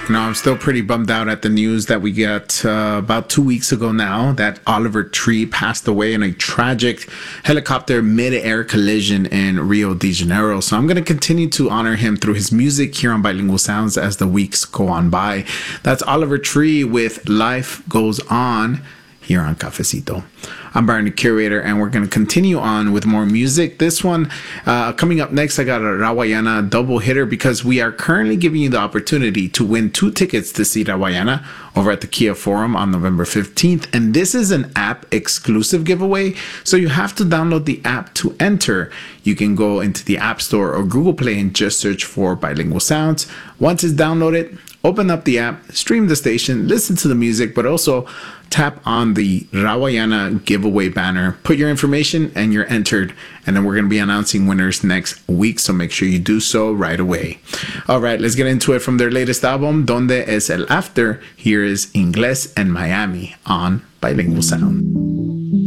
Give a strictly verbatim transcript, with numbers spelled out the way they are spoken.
You know, I'm still pretty bummed out at the news that we got uh, about two weeks ago now that Oliver Tree passed away in a tragic helicopter mid-air collision in Rio de Janeiro. So I'm going to continue to honor him through his music here on Bilingual Sounds as the weeks go on by. That's Oliver Tree with Life Goes On here on Cafecito. I'm Byron, the curator, and we're going to continue on with more music. This one, uh, coming up next, I got a Rawayana double hitter because we are currently giving you the opportunity to win two tickets to see Rawayana over at the Kia Forum on November fifteenth. And this is an app exclusive giveaway, so you have to download the app to enter. You can go into the App Store or Google Play and just search for Bilingual Sounds. Once it's downloaded, open up the app, stream the station, listen to the music, but also tap on the Rawayana giveaway banner, put your information, and you're entered. And then we're going to be announcing winners next week, so make sure you do so right away. All right, let's get into it from their latest album, Donde es el After. Here is Inglés and Miami on Bilingual Sound.